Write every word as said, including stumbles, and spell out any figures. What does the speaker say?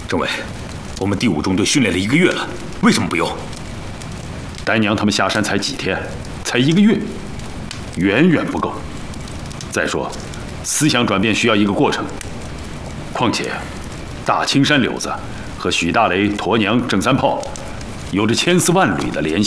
政委，我们第五中队训练了一个月了，为什么不用？ 丹娘他们下山才几天，才一个月，远远不够。再说，思想转变需要一个过程。况且，大青山柳子和许大雷、驼娘、郑三炮，有着千丝万缕的联系。